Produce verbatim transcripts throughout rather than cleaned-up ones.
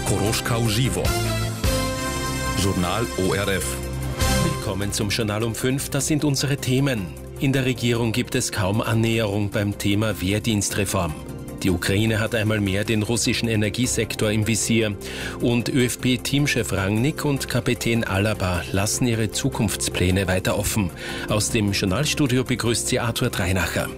Koroschkau Živo. Journal O R F. Willkommen zum Journal um fünf. Das sind unsere Themen. In der Regierung gibt es kaum Annäherung beim Thema Wehrdienstreform. Die Ukraine hat einmal mehr den russischen Energiesektor im Visier. Und ÖFB-Teamchef Rangnick und Kapitän Alaba lassen ihre Zukunftspläne weiter offen. Aus dem Journalstudio begrüßt sie Arthur Dreinacher.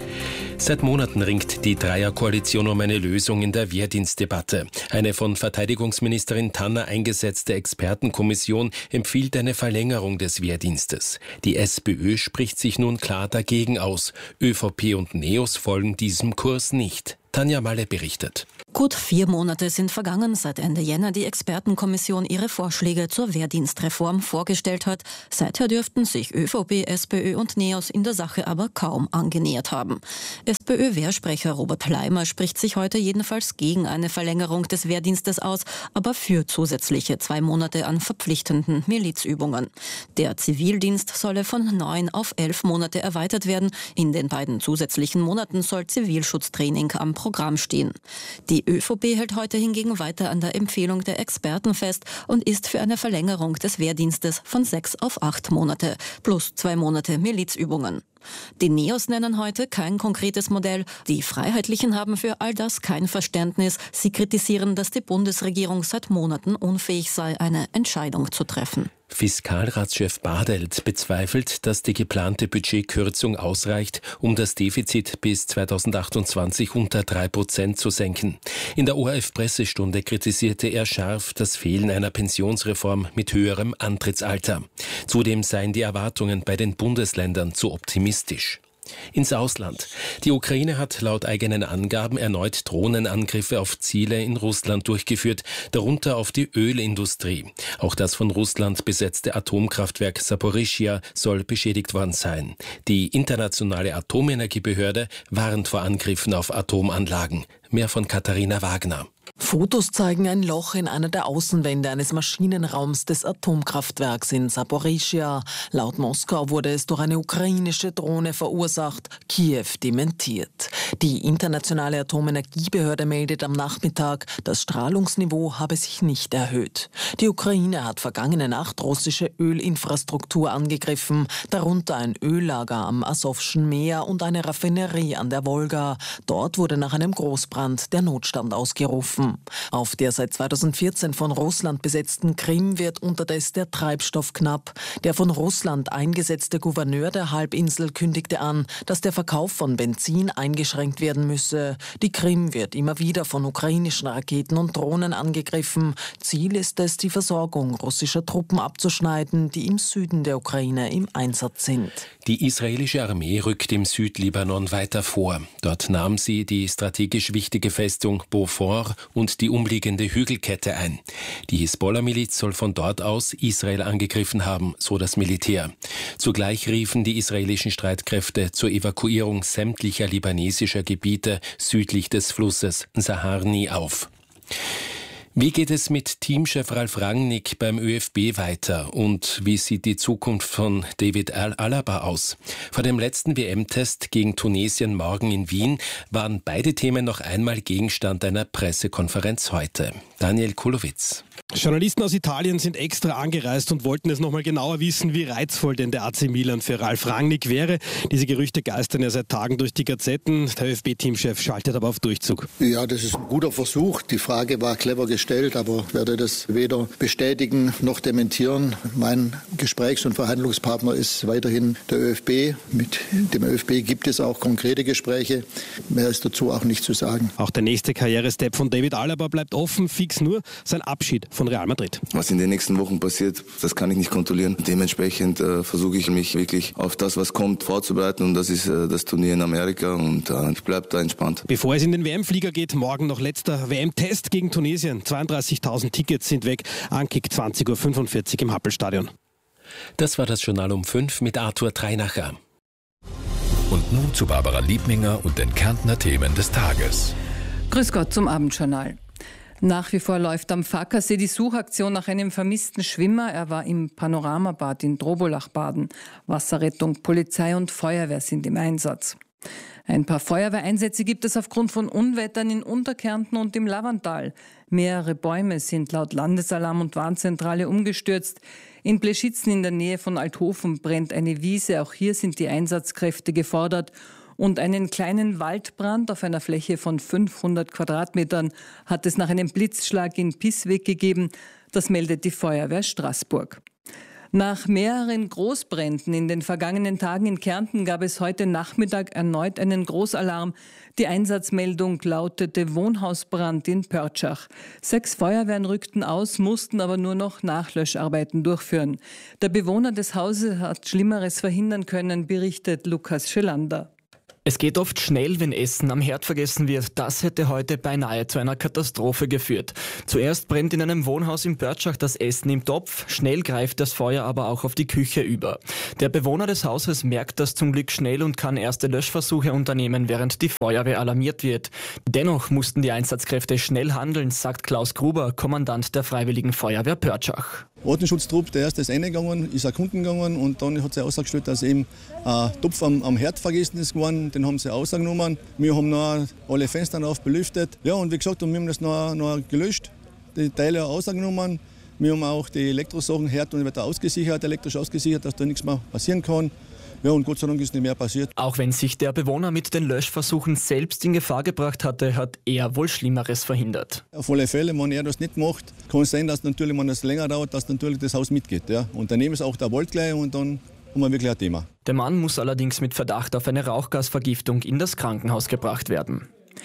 Seit Monaten ringt die Dreierkoalition um eine Lösung in der Wehrdienstdebatte. Eine von Verteidigungsministerin Tanner eingesetzte Expertenkommission empfiehlt eine Verlängerung des Wehrdienstes. Die SPÖ spricht sich nun klar dagegen aus. ÖVP und NEOS folgen diesem Kurs nicht. Tanja Malle berichtet. Gut vier Monate sind vergangen, seit Ende Jänner die Expertenkommission ihre Vorschläge zur Wehrdienstreform vorgestellt hat. Seither dürften sich ÖVP, SPÖ und NEOS in der Sache aber kaum angenähert haben. SPÖ-Wehrsprecher Robert Leimer spricht sich heute jedenfalls gegen eine Verlängerung des Wehrdienstes aus, aber für zusätzliche zwei Monate an verpflichtenden Milizübungen. Der Zivildienst solle von neun auf elf Monate erweitert werden. In den beiden zusätzlichen Monaten soll Zivilschutztraining am Programm stehen. Die ÖVP hält heute hingegen weiter an der Empfehlung der Experten fest und ist für eine Verlängerung des Wehrdienstes von sechs auf acht Monate plus zwei Monate Milizübungen. Die NEOS nennen heute kein konkretes Modell. Die Freiheitlichen haben für all das kein Verständnis. Sie kritisieren, dass die Bundesregierung seit Monaten unfähig sei, eine Entscheidung zu treffen. Fiskalratschef Bartelt bezweifelt, dass die geplante Budgetkürzung ausreicht, um das Defizit bis zweitausendachtundzwanzig unter drei Prozent zu senken. In der O R F-Pressestunde kritisierte er scharf das Fehlen einer Pensionsreform mit höherem Antrittsalter. Zudem seien die Erwartungen bei den Bundesländern zu optimistisch. Ins Ausland. Die Ukraine hat laut eigenen Angaben erneut Drohnenangriffe auf Ziele in Russland durchgeführt, darunter auf die Ölindustrie. Auch das von Russland besetzte Atomkraftwerk Saporischschja soll beschädigt worden sein. Die internationale Atomenergiebehörde warnt vor Angriffen auf Atomanlagen. Mehr von Katharina Wagner. Fotos zeigen ein Loch in einer der Außenwände eines Maschinenraums des Atomkraftwerks in Saporischschja. Laut Moskau wurde es durch eine ukrainische Drohne verursacht. Kiew dementiert. Die internationale Atomenergiebehörde meldet am Nachmittag, das Strahlungsniveau habe sich nicht erhöht. Die Ukraine hat vergangene Nacht russische Ölinfrastruktur angegriffen, darunter ein Öllager am Asowschen Meer und eine Raffinerie an der Wolga. Dort wurde nach einem Großbrand der Notstand ausgerufen. Auf der seit zweitausendvierzehn von Russland besetzten Krim wird unterdessen der Treibstoff knapp. Der von Russland eingesetzte Gouverneur der Halbinsel kündigte an, dass der Verkauf von Benzin eingeschränkt werden müsse. Die Krim wird immer wieder von ukrainischen Raketen und Drohnen angegriffen. Ziel ist es, die Versorgung russischer Truppen abzuschneiden, die im Süden der Ukraine im Einsatz sind. Die israelische Armee rückt im Südlibanon weiter vor. Dort nahm sie die strategisch wichtige Festung Beaufort und die umliegende Hügelkette ein. Die Hisbollah-Miliz soll von dort aus Israel angegriffen haben, so das Militär. Zugleich riefen die israelischen Streitkräfte zur Evakuierung sämtlicher libanesischer Gebiete südlich des Flusses Saharni auf. Wie geht es mit Teamchef Ralf Rangnick beim ÖFB weiter und wie sieht die Zukunft von David Alaba aus? Vor dem letzten W M-Test gegen Tunesien morgen in Wien waren beide Themen noch einmal Gegenstand einer Pressekonferenz heute. Daniel Kulowitz. Journalisten aus Italien sind extra angereist und wollten es nochmal genauer wissen, wie reizvoll denn der A C Milan für Ralf Rangnick wäre. Diese Gerüchte geistern ja seit Tagen durch die Gazetten. Der ÖFB-Teamchef schaltet aber auf Durchzug. Ja, das ist ein guter Versuch. Die Frage war clever gestellt, aber werde das weder bestätigen noch dementieren. Mein Gesprächs- und Verhandlungspartner ist weiterhin der ÖFB. Mit dem ÖFB gibt es auch konkrete Gespräche. Mehr ist dazu auch nicht zu sagen. Auch der nächste Karrierestep von David Alaba bleibt offen. Fix nur sein Abschied von Real Madrid. Was in den nächsten Wochen passiert, das kann ich nicht kontrollieren. Dementsprechend äh, versuche ich mich wirklich auf das, was kommt, vorzubereiten. Und das ist äh, das Turnier in Amerika. Und äh, ich bleibe da entspannt. Bevor es in den W M-Flieger geht, morgen noch letzter W M-Test gegen Tunesien. zweiunddreißigtausend Tickets sind weg. Ankick zwanzig Uhr fünfundvierzig im Happelstadion. Das war das Journal um fünf mit Arthur Dreinacher. Und nun zu Barbara Liebminger und den Kärntner Themen des Tages. Grüß Gott zum Abendjournal. Nach wie vor läuft am Fackersee die Suchaktion nach einem vermissten Schwimmer. Er war im Panoramabad in Drobolach baden. Wasserrettung, Polizei und Feuerwehr sind im Einsatz. Ein paar Feuerwehreinsätze gibt es aufgrund von Unwettern in Unterkärnten und im Lavanttal. Mehrere Bäume sind laut Landesalarm- und Warnzentrale umgestürzt. In Pleschitzen in der Nähe von Althofen brennt eine Wiese. Auch hier sind die Einsatzkräfte gefordert. Und einen kleinen Waldbrand auf einer Fläche von fünfhundert Quadratmetern hat es nach einem Blitzschlag in Pisweg gegeben. Das meldet die Feuerwehr Straßburg. Nach mehreren Großbränden in den vergangenen Tagen in Kärnten gab es heute Nachmittag erneut einen Großalarm. Die Einsatzmeldung lautete Wohnhausbrand in Pörtschach. Sechs Feuerwehren rückten aus, mussten aber nur noch Nachlöscharbeiten durchführen. Der Bewohner des Hauses hat Schlimmeres verhindern können, berichtet Lukas Schelander. Es geht oft schnell, wenn Essen am Herd vergessen wird. Das hätte heute beinahe zu einer Katastrophe geführt. Zuerst brennt in einem Wohnhaus in Pörtschach das Essen im Topf. Schnell greift das Feuer aber auch auf die Küche über. Der Bewohner des Hauses merkt das zum Glück schnell und kann erste Löschversuche unternehmen, während die Feuerwehr alarmiert wird. Dennoch mussten die Einsatzkräfte schnell handeln, sagt Klaus Gruber, Kommandant der Freiwilligen Feuerwehr Pörtschach. Ordnungsschutztrupp, der erste ist reingegangen, ist erkunden gegangen und dann hat sie ausgestellt, dass eben ein Topf am, am Herd vergessen ist geworden. Den haben sie ausgenommen. Wir haben noch alle Fenster auf belüftet. Ja, und wie gesagt, wir haben das noch, noch gelöscht, die Teile ausgenommen. Wir haben auch die Elektrosachen, Herd und weiter ausgesichert, elektrisch ausgesichert, dass da nichts mehr passieren kann. Ja, und Gott sei Dank ist nicht mehr passiert. Auch wenn sich der Bewohner mit den Löschversuchen selbst in Gefahr gebracht hatte, hat er wohl Schlimmeres verhindert. Auf alle Fälle, wenn er das nicht macht, kann es sein, dass natürlich, wenn es länger dauert, dass natürlich das Haus mitgeht. Ja. Und daneben ist auch der Wald gleich und dann haben wir wirklich ein Thema. Der Mann muss allerdings mit Verdacht auf eine Rauchgasvergiftung in das Krankenhaus gebracht werden.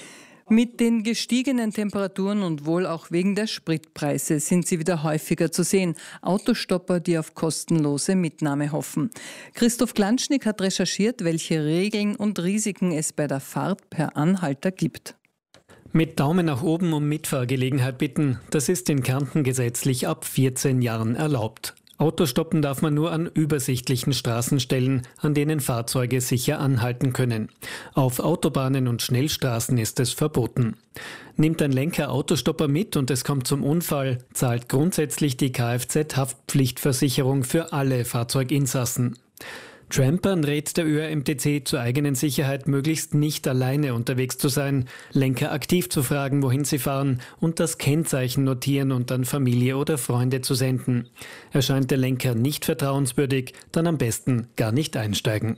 Mit den gestiegenen Temperaturen und wohl auch wegen der Spritpreise sind sie wieder häufiger zu sehen. Autostopper, die auf kostenlose Mitnahme hoffen. Christoph Glanschnick hat recherchiert, welche Regeln und Risiken es bei der Fahrt per Anhalter gibt. Mit Daumen nach oben um Mitfahrgelegenheit bitten, das ist in Kärnten gesetzlich ab vierzehn Jahren erlaubt. Autostoppen darf man nur an übersichtlichen Straßenstellen, an denen Fahrzeuge sicher anhalten können. Auf Autobahnen und Schnellstraßen ist es verboten. Nimmt ein Lenker Autostopper mit und es kommt zum Unfall, zahlt grundsätzlich die Kfz-Haftpflichtversicherung für alle Fahrzeuginsassen. Trampern rät der Ö R M T C zur eigenen Sicherheit möglichst nicht alleine unterwegs zu sein, Lenker aktiv zu fragen, wohin sie fahren und das Kennzeichen notieren und an Familie oder Freunde zu senden. Erscheint der Lenker nicht vertrauenswürdig, dann am besten gar nicht einsteigen.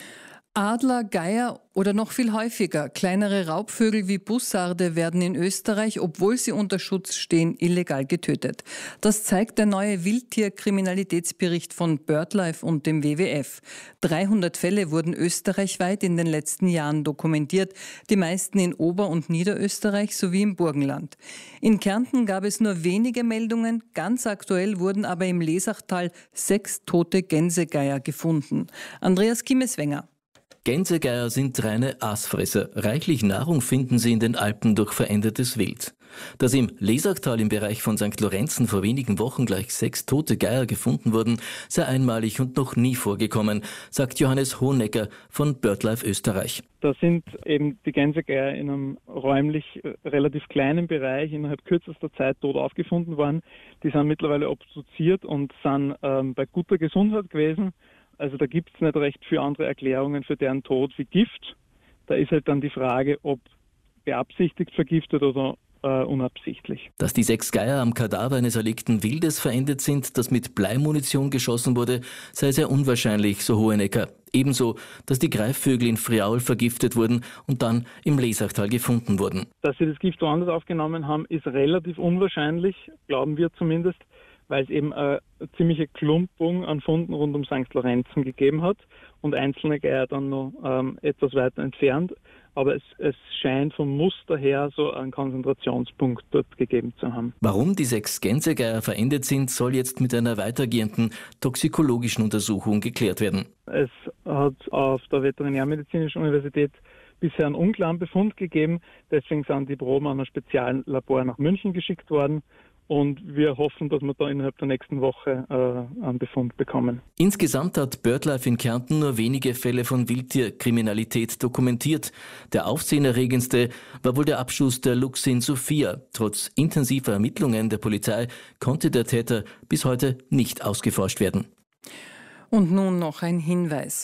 Adler, Geier oder noch viel häufiger kleinere Raubvögel wie Bussarde werden in Österreich, obwohl sie unter Schutz stehen, illegal getötet. Das zeigt der neue Wildtierkriminalitätsbericht von BirdLife und dem W W F. dreihundert Fälle wurden österreichweit in den letzten Jahren dokumentiert, die meisten in Ober- und Niederösterreich sowie im Burgenland. In Kärnten gab es nur wenige Meldungen, ganz aktuell wurden aber im Lesachtal sechs tote Gänsegeier gefunden. Andreas Kimmeswenger. Gänsegeier sind reine Aasfresser. Reichlich Nahrung finden sie in den Alpen durch verendetes Wild. Dass im Lesachtal im Bereich von Sankt Lorenzen vor wenigen Wochen gleich sechs tote Geier gefunden wurden, sei einmalig und noch nie vorgekommen, sagt Johannes Hohenecker von BirdLife Österreich. Da sind eben die Gänsegeier in einem räumlich relativ kleinen Bereich innerhalb kürzester Zeit tot aufgefunden worden. Die sind mittlerweile obduziert und sind ähm, bei guter Gesundheit gewesen. Also da gibt es nicht recht viele andere Erklärungen für deren Tod wie Gift. Da ist halt dann die Frage, ob beabsichtigt vergiftet oder äh, unabsichtlich. Dass die sechs Geier am Kadaver eines erlegten Wildes verendet sind, das mit Bleimunition geschossen wurde, sei sehr unwahrscheinlich, so Hohenecker. Ebenso, dass die Greifvögel in Friaul vergiftet wurden und dann im Lesachtal gefunden wurden. Dass sie das Gift woanders aufgenommen haben, ist relativ unwahrscheinlich, glauben wir zumindest, weil es eben eine ziemliche Klumpung an Funden rund um Sankt Lorenzen gegeben hat und einzelne Geier dann noch ähm, etwas weiter entfernt. Aber es, es scheint vom Muster her so einen Konzentrationspunkt dort gegeben zu haben. Warum die sechs Gänsegeier verendet sind, soll jetzt mit einer weitergehenden toxikologischen Untersuchung geklärt werden. Es hat auf der Veterinärmedizinischen Universität bisher einen unklaren Befund gegeben. Deswegen sind die Proben an ein Speziallabor nach München geschickt worden. Und wir hoffen, dass wir da innerhalb der nächsten Woche äh, einen Befund bekommen. Insgesamt hat BirdLife in Kärnten nur wenige Fälle von Wildtierkriminalität dokumentiert. Der aufsehenerregendste war wohl der Abschuss der Luchsin Sophia. Trotz intensiver Ermittlungen der Polizei konnte der Täter bis heute nicht ausgeforscht werden. Und nun noch ein Hinweis.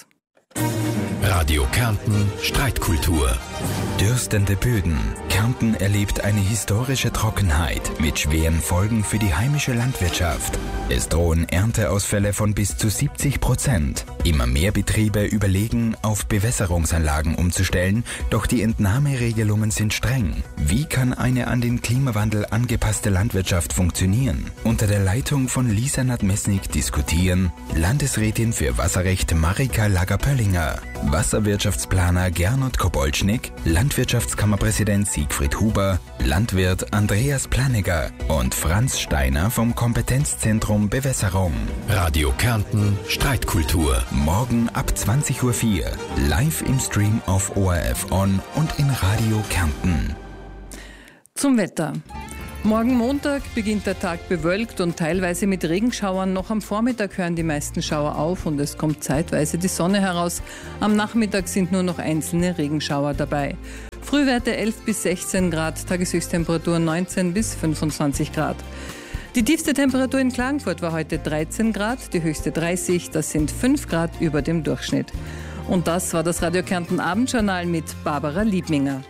Radio Kärnten Streitkultur. Dürstende Böden. Kärnten erlebt eine historische Trockenheit mit schweren Folgen für die heimische Landwirtschaft. Es drohen Ernteausfälle von bis zu siebzig Prozent. Immer mehr Betriebe überlegen, auf Bewässerungsanlagen umzustellen, doch die Entnahmeregelungen sind streng. Wie kann eine an den Klimawandel angepasste Landwirtschaft funktionieren? Unter der Leitung von Lisa Nadmesnik diskutieren Landesrätin für Wasserrecht Marika Lager-Pöllinger, Wasserwirtschaftsplaner Gernot Kobolschnik, Landwirtschaftskammerpräsident Siegfried Huber, Landwirt Andreas Planegger und Franz Steiner vom Kompetenzzentrum Bewässerung. Radio Kärnten Streitkultur. Morgen ab zwanzig Uhr vier. Live im Stream auf O R F On und in Radio Kärnten. Zum Wetter. Morgen Montag beginnt der Tag bewölkt und teilweise mit Regenschauern. Noch am Vormittag hören die meisten Schauer auf und es kommt zeitweise die Sonne heraus. Am Nachmittag sind nur noch einzelne Regenschauer dabei. Frühwerte elf bis sechzehn Grad, Tageshöchsttemperatur neunzehn bis fünfundzwanzig Grad. Die tiefste Temperatur in Klagenfurt war heute dreizehn Grad, die höchste dreißig, das sind fünf Grad über dem Durchschnitt. Und das war das Radio Kärnten Abendjournal mit Barbara Liebminger.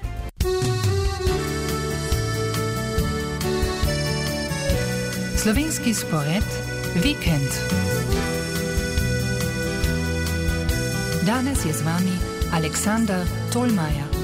Slovenski spored Vikend. Danes je z vami Aleksandar Tolmaja.